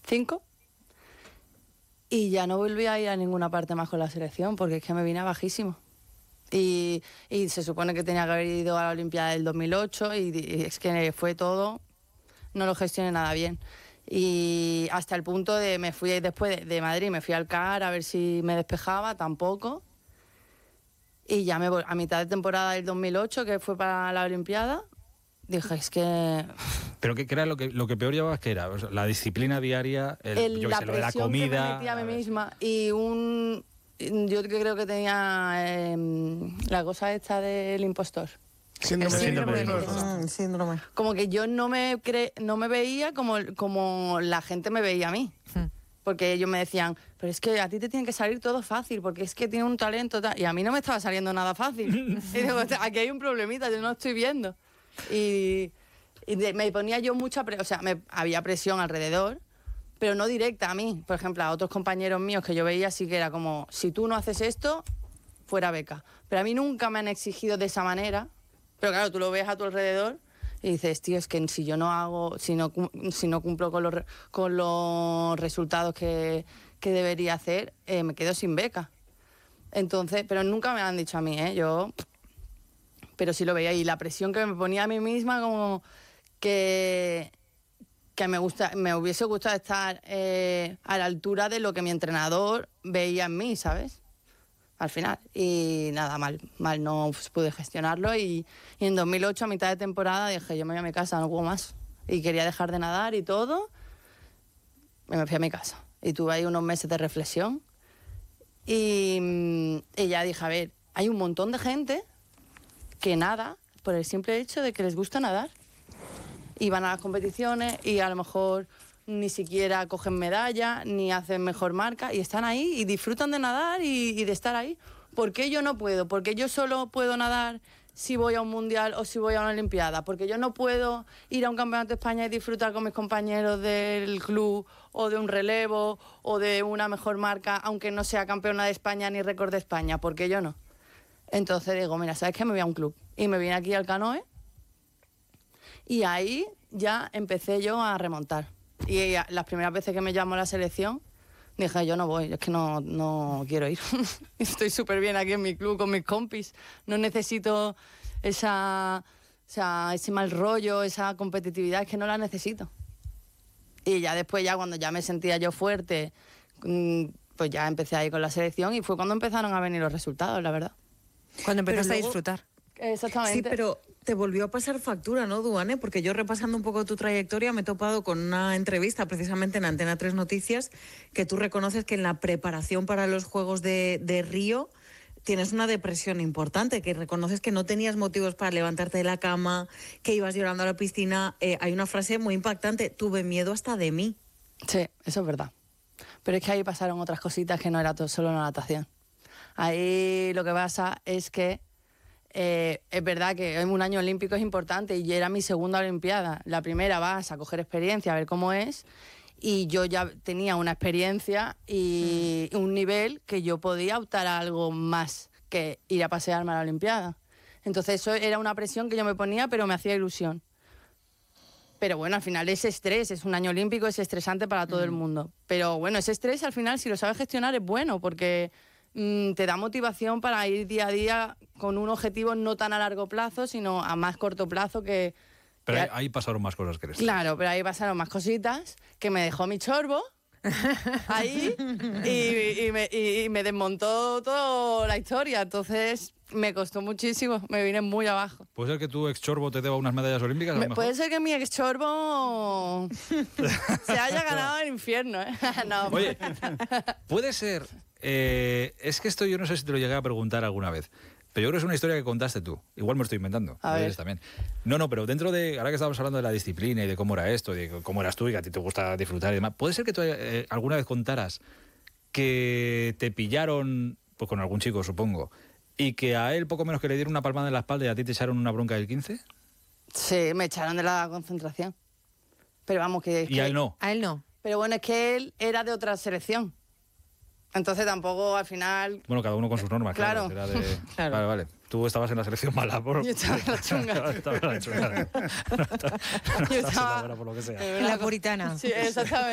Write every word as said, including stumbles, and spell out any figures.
cinco. Y ya no volví a ir a ninguna parte más con la selección porque es que me vine bajísimo. Y, y se supone que tenía que haber ido a la Olimpiada del dos mil ocho y, y es que fue todo, no lo gestioné nada bien. Y hasta el punto de, me fui después de, de Madrid, me fui al C A R a ver si me despejaba, tampoco. Y ya me voy, a mitad de temporada del dos mil ocho, que fue para la Olimpiada, dije, es que... ¿Pero qué, qué era lo que, lo que peor llevabas? ¿Qué era? O sea, la disciplina diaria, el, el, yo la sé, lo de la presión comida... que me metía a mí misma y un... Yo creo que tenía eh, la cosa esta del impostor. Síndrome, El síndrome del síndrome. impostor. Mm, síndrome. Como que yo no me cre no me veía como, como la gente me veía a mí. Hmm. Porque ellos me decían, pero es que a ti te tiene que salir todo fácil, porque es que tiene un talento tal. Y a mí no me estaba saliendo nada fácil. Y digo, aquí hay un problemita, yo no lo estoy viendo. Y, y de, me ponía yo mucha presión, o sea, me, había presión alrededor, pero no directa a mí. Por ejemplo, a otros compañeros míos que yo veía sí que era como, si tú no haces esto, fuera beca. Pero a mí nunca me han exigido de esa manera. Pero claro, tú lo ves a tu alrededor y dices, tío, es que si yo no hago, si no, si no cumplo con los, con los resultados que, que debería hacer, eh, me quedo sin beca. Entonces, pero nunca me lo han dicho a mí, ¿eh? Yo, pero sí lo veía. Y la presión que me ponía a mí misma, como que, que me, gusta, me hubiese gustado estar eh, a la altura de lo que mi entrenador veía en mí, ¿sabes? Al final, y nada, mal, mal no pude gestionarlo y, y en dos mil ocho, a mitad de temporada, dije, yo me voy a mi casa, no puedo más. Y quería dejar de nadar y todo, y me fui a mi casa. Y tuve ahí unos meses de reflexión y, y ya dije, a ver, hay un montón de gente que nada por el simple hecho de que les gusta nadar. Y van a las competiciones y a lo mejor ni siquiera cogen medalla, ni hacen mejor marca, y están ahí y disfrutan de nadar y, y de estar ahí. ¿Por qué yo no puedo? ¿Por qué yo solo puedo nadar si voy a un mundial o si voy a una olimpiada? ¿Por qué yo no puedo ir a un campeonato de España y disfrutar con mis compañeros del club o de un relevo o de una mejor marca, aunque no sea campeona de España ni récord de España? ¿Por qué yo no? Entonces digo, mira, ¿sabes qué? Me voy a un club. Y me vine aquí al Canoe y ahí ya empecé yo a remontar. Y las primeras veces que me llamó a la selección, dije, yo no voy, es que no, no quiero ir. Estoy súper bien aquí en mi club con mis compis. No necesito esa, o sea, ese mal rollo, esa competitividad, es que no la necesito. Y ya después, ya cuando ya me sentía yo fuerte, pues ya empecé a ir con la selección y fue cuando empezaron a venir los resultados, la verdad. Cuando empezaste luego, a disfrutar. Exactamente. Sí, pero te volvió a pasar factura, ¿no, Duane? Porque yo, repasando un poco tu trayectoria, me he topado con una entrevista precisamente en Antena tres Noticias que tú reconoces que en la preparación para los Juegos de, de Río tienes una depresión importante, que reconoces que no tenías motivos para levantarte de la cama, que ibas llorando a la piscina. Eh, hay una frase muy impactante, tuve miedo hasta de mí. Sí, eso es verdad. Pero es que ahí pasaron otras cositas que no era todo solo la natación. Ahí lo que pasa es que Eh, es verdad que un año olímpico es importante y era mi segunda olimpiada. La primera vas a coger experiencia, a ver cómo es, y yo ya tenía una experiencia y mm. un nivel que yo podía optar a algo más que ir a pasearme a la olimpiada. Entonces eso era una presión que yo me ponía, pero me hacía ilusión. Pero bueno, al final ese estrés, es un año olímpico, es estresante para todo mm. el mundo. Pero bueno, ese estrés al final, si lo sabes gestionar, es bueno, porque te da motivación para ir día a día con un objetivo no tan a largo plazo, sino a más corto plazo que... Pero que ahí, ahí pasaron más cosas que eres. Claro, pero ahí pasaron más cositas, que me dejó mi chorbo ahí y, y, me, y me desmontó toda la historia. Entonces me costó muchísimo, me vine muy abajo. ¿Puede ser que tu ex chorbo te deba unas medallas olímpicas? A lo Puede mejor? ser que mi ex chorbo se haya ganado el infierno, ¿eh? No. Oye, puede ser... Eh, es que esto yo no sé si te lo llegué a preguntar alguna vez, pero yo creo que es una historia que contaste tú. Igual me estoy inventando. A ver. También. No, no, pero dentro de... Ahora que estábamos hablando de la disciplina y de cómo era esto, de cómo eras tú y que a ti te gusta disfrutar y demás, ¿puede ser que tú eh, alguna vez contaras que te pillaron, pues con algún chico, supongo, y que a él poco menos que le dieron una palmada en la espalda y a ti te echaron una bronca del quince? Sí, me echaron de la concentración. Pero vamos, que... Y que... a él no. A él no. Pero bueno, es que él era de otra selección. Entonces tampoco al final... Bueno, cada uno con sus normas, claro. Claro. Era de... Claro. Vale, vale. Tú estabas en la selección mala. Por... Yo estaba en la chunga. Estaba en la chunga. No, no, no, Yo no, estaba... buena por lo que sea. En la puritana. Sí, exactamente.